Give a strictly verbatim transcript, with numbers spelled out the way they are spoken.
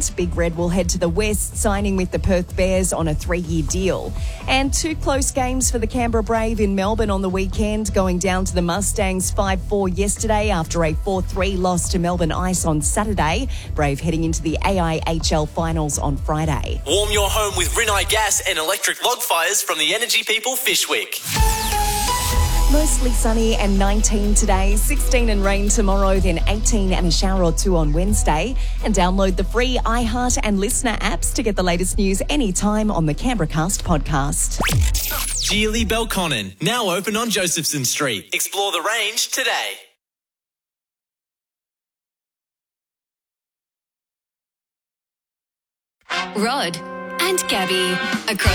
weekend. Big Red will head to the west, signing with the Perth Bears on a three-year deal. And two close games for the Canberra Brave in Melbourne on the weekend, going down to the Mustangs five four yesterday after a four three loss to Melbourne Ice on Saturday. Brave heading into the A I H L finals on Friday. Warm your home with Rinnai Gas and electric log fires from the Energy People Fishwick. Mostly sunny and nineteen today, sixteen and rain tomorrow, then eighteen and a shower or two on Wednesday. And download the free iHeart and Listener apps to get the latest news anytime on the Canberra Cast podcast. Geely Belconnen, now open on Josephson Street. Explore the range today. Rod and Gabby across